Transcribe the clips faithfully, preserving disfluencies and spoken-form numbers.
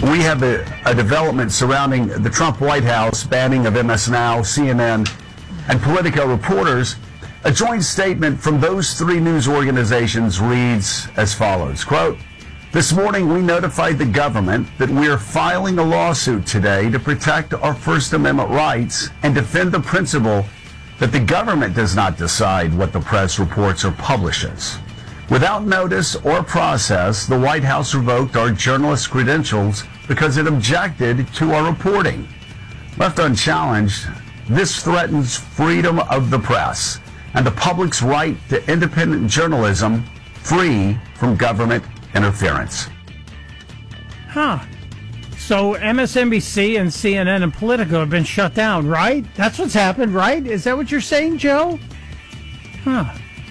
We have a, a development surrounding the Trump White House banning of M S Now, C N N, and Politico reporters. A joint statement from those three news organizations reads as follows, quote, "This morning we notified the government that we are filing a lawsuit today to protect our First Amendment rights and defend the principle that the government does not decide what the press reports or publishes. Without notice or process, the White House revoked our journalist credentials because it objected to our reporting. Left unchallenged, this threatens freedom of the press and the public's right to independent journalism free from government interference." Huh. So M S N B C and C N N and Politico have been shut down, right? That's what's happened, right? Is that what you're saying, Joe? Huh.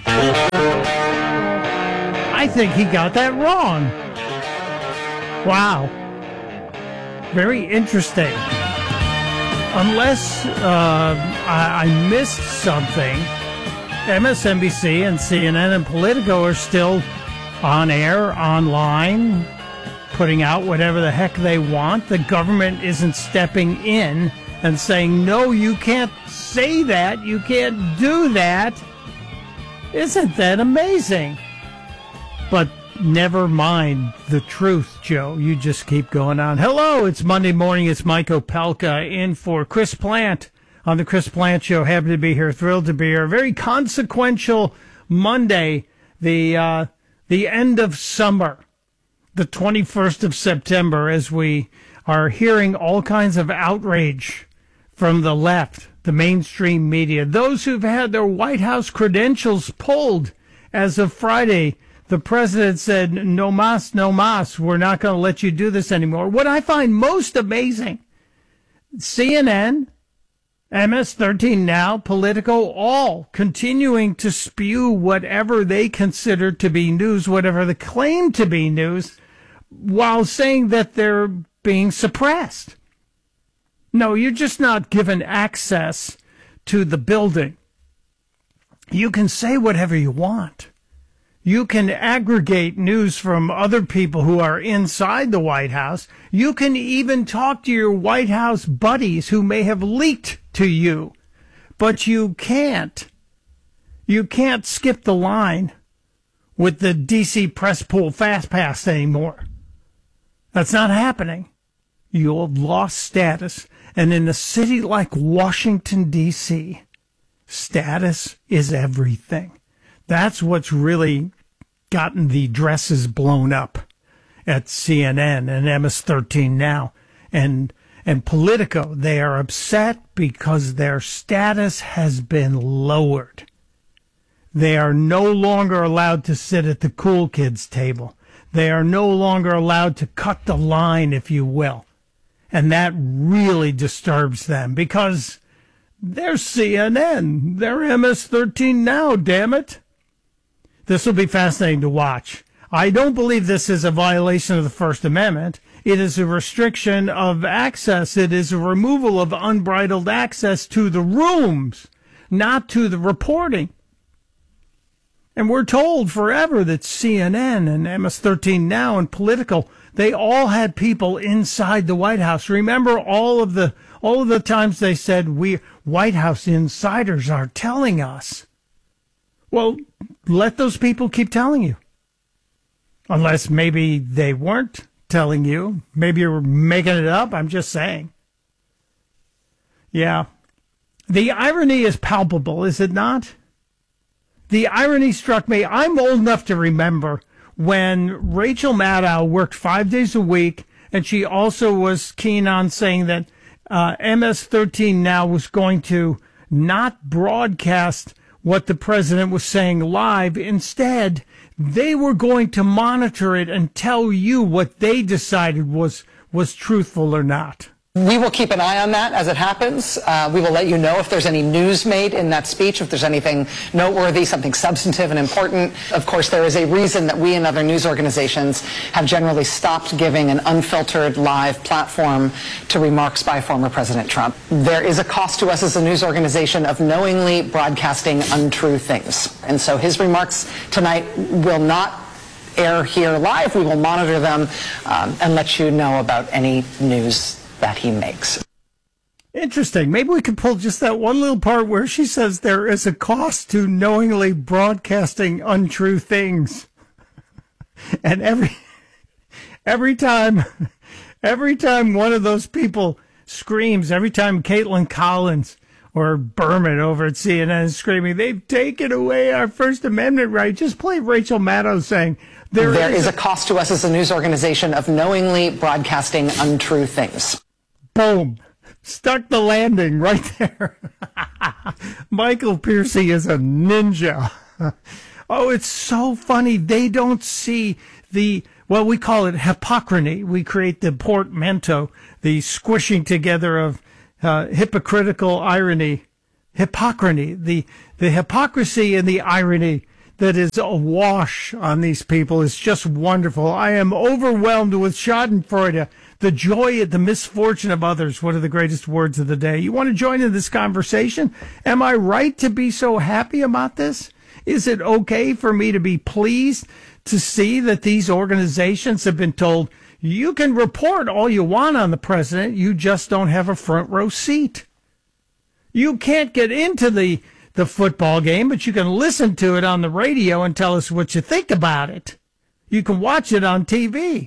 I think he got that wrong. Wow. Very interesting. Unless uh, I, I missed something, M S N B C and C N N and Politico are still on air, online, putting out whatever the heck they want. The government isn't stepping in and saying, no, you can't say that, you can't do that. Isn't that amazing? But never mind the truth, Joe. You just keep going on. Hello, it's Monday morning. It's Mike Opelka in for Chris Plant on the Chris Plant Show. Happy to be here. Thrilled to be here. Very consequential Monday, the uh, the end of summer, the twenty-first of September, as we are hearing all kinds of outrage from the left, the mainstream media, those who've had their White House credentials pulled as of Friday. The president said, no mas, no mas, we're not going to let you do this anymore. What I find most amazing, C N N, M S thirteen Now, Politico, all continuing to spew whatever they consider to be news, whatever they claim to be news, while saying that they're being suppressed. No, you're just not given access to the building. You can say whatever you want. You can aggregate news from other people who are inside the White House. You can even talk to your White House buddies who may have leaked to you. But you can't. You can't skip the line with the D C press pool fast pass anymore. That's not happening. You have lost status. And in a city like Washington, D C, status is everything. That's what's really gotten the dresses blown up at C N N and M S thirteen Now and and Politico. They are upset because their status has been lowered. They are no longer allowed to sit at the cool kids table. They are no longer allowed to cut the line, if you will. And that really disturbs them because they're C N N. They're M S thirteen Now, damn it. This will be fascinating to watch. I don't believe this is a violation of the First Amendment. It is a restriction of access. It is a removal of unbridled access to the rooms, not to the reporting. And we're told forever that C N N and M S thirteen Now and Politico, they all had people inside the White House. Remember all of the all of the times they said, we White House insiders are telling us. Well, let those people keep telling you. Unless maybe they weren't telling you. Maybe you're making it up. I'm just saying. Yeah. The irony is palpable, is it not? The irony struck me. I'm old enough to remember when Rachel Maddow worked five days a week, and she also was keen on saying that uh, M S thirteen Now was going to not broadcast what the president was saying live. Instead, they were going to monitor it and tell you what they decided was was truthful or not. We will keep an eye on that as it happens. Uh, we will let you know if there's any news made in that speech, if there's anything noteworthy, something substantive and important. Of course, there is a reason that we and other news organizations have generally stopped giving an unfiltered live platform to remarks by former President Trump. There is a cost to us as a news organization of knowingly broadcasting untrue things. And so his remarks tonight will not air here live. We will monitor them um, and let you know about any news that he makes. Interesting. Maybe we could pull just that one little part where she says there is a cost to knowingly broadcasting untrue things. And every every time every time one of those people screams, every time Caitlin Collins or Berman over at C N N is screaming, they've taken away our First Amendment right, just play Rachel Maddow saying, there, there is, is a cost to us as a news organization of knowingly broadcasting untrue things. Boom. Stuck the landing right there. Michael Piercy is a ninja. Oh, it's so funny. They don't see the, well, we call it hypocrisy. We create the portmanteau, the squishing together of uh, hypocritical irony, hypocrisy, the, the hypocrisy and the irony that is awash on these people is just wonderful. I am overwhelmed with schadenfreude, the joy at the misfortune of others. One of the greatest words of the day. You want to join in this conversation? Am I right to be so happy about this? Is it okay for me to be pleased to see that these organizations have been told, you can report all you want on the president, you just don't have a front row seat. You can't get into the the football game, but you can listen to it on the radio and tell us what you think about it. You can watch it on T V.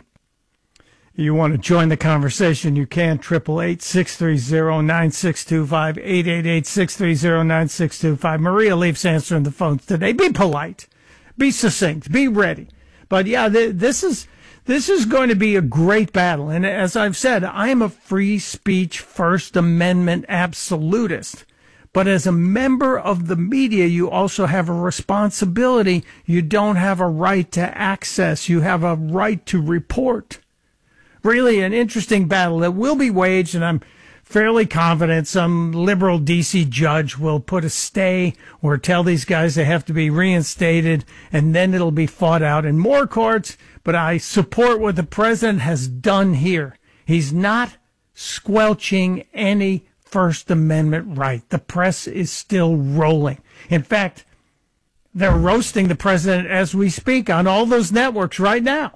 You want to join the conversation, you can. eight eight eight, six three zero, nine six two five, eight eight eight, six three zero, nine six two five. Maria leaves answering the phones today. Be polite. Be succinct. Be ready. But yeah, th- this is this is going to be a great battle. And as I've said, I am a free speech First Amendment absolutist. But as a member of the media, you also have a responsibility. You don't have a right to access. You have a right to report. Really an interesting battle that will be waged, and I'm fairly confident some liberal D C judge will put a stay or tell these guys they have to be reinstated, and then it'll be fought out in more courts. But I support what the president has done here. He's not squelching any First Amendment right. The press is still rolling. In fact, they're roasting the president as we speak on all those networks right now.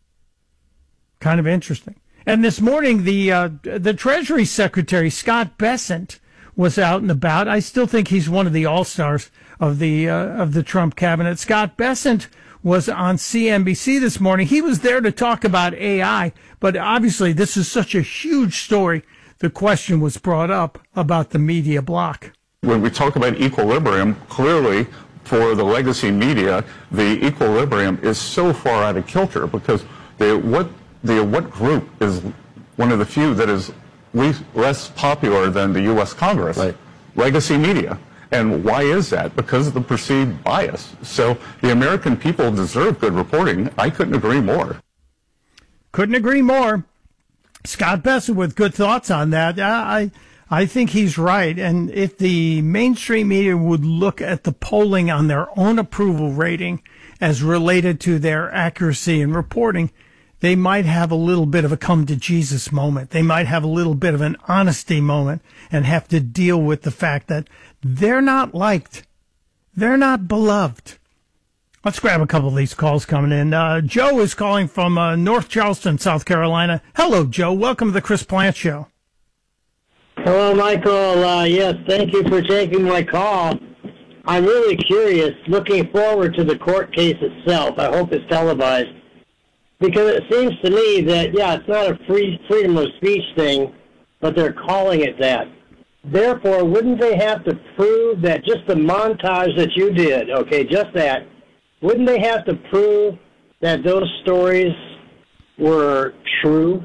Kind of interesting. And this morning, the uh, the Treasury Secretary, Scott Bessent, was out and about. I still think he's one of the all-stars of the uh, of the Trump cabinet. Scott Bessent was on C N B C this morning. He was there to talk about A I, but obviously this is such a huge story. The question was brought up about the media block. When we talk about equilibrium, clearly for the legacy media, the equilibrium is so far out of kilter because the what the what group is one of the few that is least, less popular than the U S Congress? Right. Legacy media. And why is that? Because of the perceived bias. So the American people deserve good reporting. I couldn't agree more. Couldn't agree more. Scott Bessent with good thoughts on that. I I think he's right. And if the mainstream media would look at the polling on their own approval rating as related to their accuracy in reporting, they might have a little bit of a come to Jesus moment. They might have a little bit of an honesty moment and have to deal with the fact that they're not liked. They're not beloved. Let's grab a couple of these calls coming in. Uh, Joe is calling from uh, North Charleston, South Carolina. Hello, Joe. Welcome to the Chris Plante Show. Hello, Michael. Uh, yes, thank you for taking my call. I'm really curious, looking forward to the court case itself. I hope it's televised. Because it seems to me that, yeah, it's not a free freedom of speech thing, but they're calling it that. Therefore, wouldn't they have to prove that just the montage that you did, okay, just that, wouldn't they have to prove that those stories were true?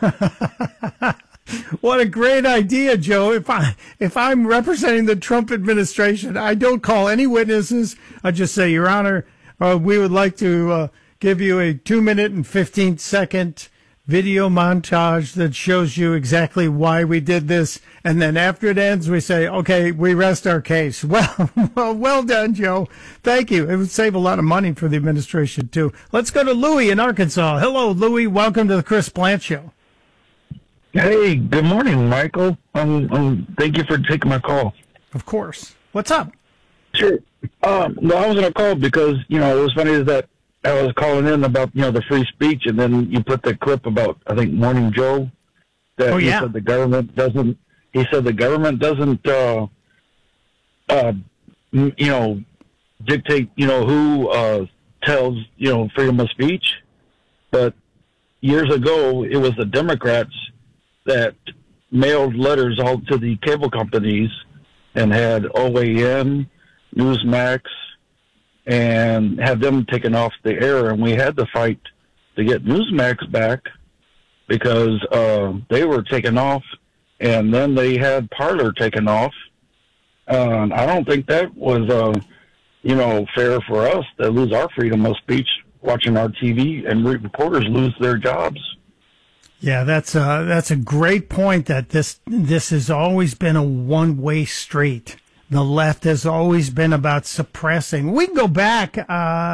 What a great idea, Joe. If I if I'm representing the Trump administration, I don't call any witnesses. I just say, Your Honor, uh, we would like to uh, give you a two minute and fifteen second video montage that shows you exactly why we did this. And then after it ends, we say, okay, we rest our case. Well, well, well done, Joe. Thank you. It would save a lot of money for the administration, too. Let's go to Louis in Arkansas. Hello, Louis. Welcome to the Chris Plante Show. Hey, good morning, Michael. Um, um, thank you for taking my call. Of course. What's up? Sure. Um, no, I was going to call because, you know, it was funny is that I was calling in about, you know, the free speech, and then you put the clip about, I think, Morning Joe, that Oh, he yeah. said the government doesn't, he said the government doesn't, uh, uh, m- you know, dictate, you know, who uh, tells, you know, freedom of speech. But years ago, it was the Democrats that mailed letters out to the cable companies and had O A N, Newsmax, and had them taken off the air. And we had to fight to get Newsmax back because uh, they were taken off, and then they had Parler taken off. Uh, I don't think that was, uh, you know, fair for us to lose our freedom of speech watching our T V and reporters lose their jobs. Yeah, that's a, that's a great point, that this this has always been a one-way street. The left has always been about suppressing. We can go back. Uh,